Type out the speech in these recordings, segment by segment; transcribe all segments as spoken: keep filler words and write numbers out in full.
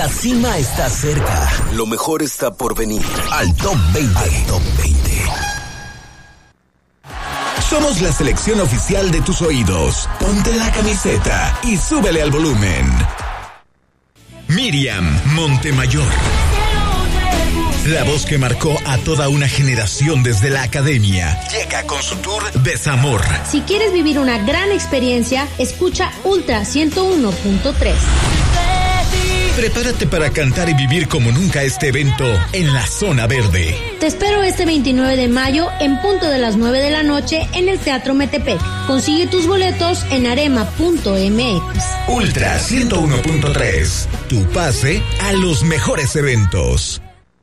La cima está cerca. Lo mejor está por venir. Al Top veinte. Al Top veinte. Somos la selección oficial de tus oídos. Ponte la camiseta y súbele al volumen. Miriam Montemayor. La voz que marcó a toda una generación desde la academia. Llega con su tour Desamor. Si quieres vivir una gran experiencia, escucha Ultra ciento uno punto tres. Prepárate para cantar y vivir como nunca este evento en la Zona Verde. Te espero este veintinueve de mayo en punto de las nueve de la noche en el Teatro Metepec. Consigue tus boletos en arema punto m x. Ultra ciento uno punto tres. Tu pase a los mejores eventos.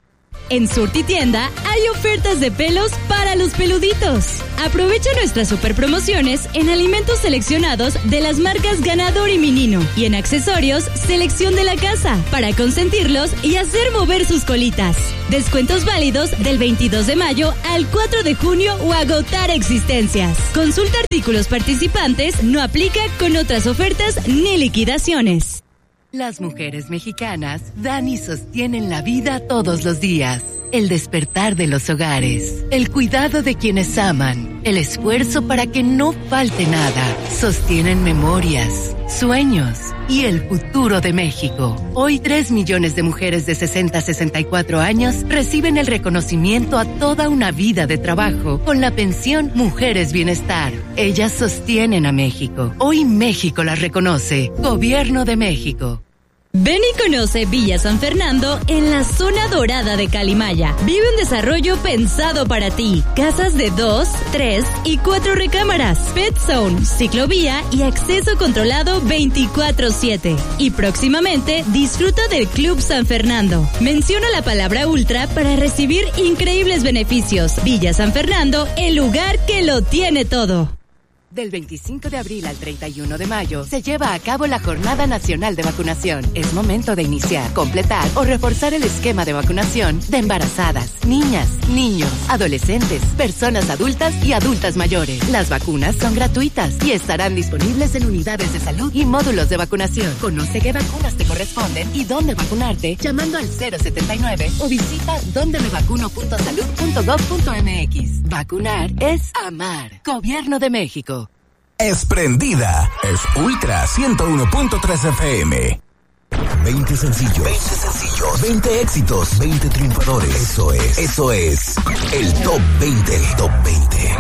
En Surtitienda hay ofertas de pelos para los peluditos. Aprovecha nuestras super promociones en alimentos seleccionados de las marcas Ganador y Minino y en accesorios Selección de la Casa para consentirlos y hacer mover sus colitas. Descuentos válidos del veintidós de mayo al cuatro de junio o agotar existencias. Consulta artículos participantes, no aplica con otras ofertas ni liquidaciones. Las mujeres mexicanas dan y sostienen la vida todos los días. El despertar de los hogares, el cuidado de quienes aman, el esfuerzo para que no falte nada. Sostienen memorias, sueños y el futuro de México. Hoy tres millones de mujeres de sesenta a sesenta y cuatro años reciben el reconocimiento a toda una vida de trabajo con la pensión Mujeres Bienestar. Ellas sostienen a México. Hoy México las reconoce. Gobierno de México. Ven y conoce Villa San Fernando en la zona dorada de Calimaya. Vive un desarrollo pensado para ti. Casas de dos, tres y cuatro recámaras. Pet Zone, ciclovía y acceso controlado veinticuatro siete. Y próximamente disfruta del Club San Fernando. Menciona la palabra Ultra para recibir increíbles beneficios. Villa San Fernando, el lugar que lo tiene todo. Del veinticinco de abril al treinta y uno de mayo se lleva a cabo la Jornada Nacional de Vacunación. Es momento de iniciar, completar o reforzar el esquema de vacunación de embarazadas, niñas, niños, adolescentes, personas adultas y adultas mayores. Las vacunas son gratuitas y estarán disponibles en unidades de salud y módulos de vacunación. Conoce qué vacunas te corresponden y dónde vacunarte llamando al cero setenta y nueve o visita donde me vacuno punto salud punto gov punto m x. Vacunar es amar. Gobierno de México. Es prendida. Es Ultra ciento uno punto tres F M. veinte sencillos. veinte sencillos. veinte éxitos. veinte triunfadores. Eso es. Eso es. El Top veinte. El Top veinte.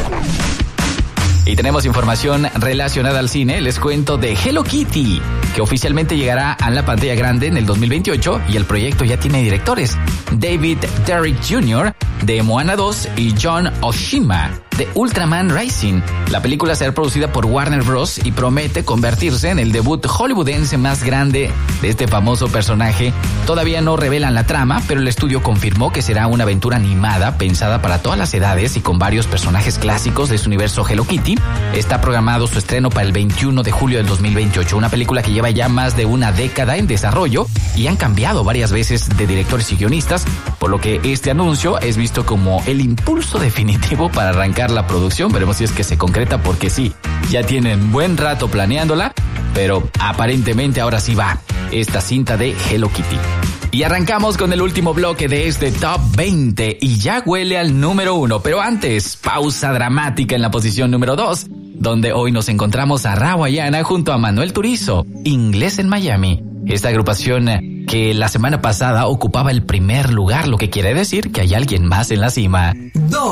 Y tenemos información relacionada al cine. Les cuento de Hello Kitty, que oficialmente llegará a la pantalla grande en el dos mil veintiocho y el proyecto ya tiene directores. David Derrick junior de Moana dos y John Oshima de Ultraman Rising. La película será producida por Warner Bros. Y promete convertirse en el debut hollywoodense más grande de este famoso personaje. Todavía no revelan la trama, pero el estudio confirmó que será una aventura animada pensada para todas las edades y con varios personajes clásicos de su universo Hello Kitty. Está programado su estreno para el veintiuno de julio del dos mil veintiocho, una película que lleva ya más de una década en desarrollo y han cambiado varias veces de directores y guionistas, por lo que este anuncio es visto como el impulso definitivo para arrancar la producción. Veremos si es que se concreta, porque sí, ya tienen buen rato planeándola, pero aparentemente ahora sí va esta cinta de Hello Kitty. Y arrancamos con el último bloque de este Top veinte y ya huele al número uno, pero antes, pausa dramática en la posición número dos, donde hoy nos encontramos a Rawayana junto a Manuel Turizo, Inglés en Miami. Esta agrupación que la semana pasada ocupaba el primer lugar, lo que quiere decir que hay alguien más en la cima. Dos.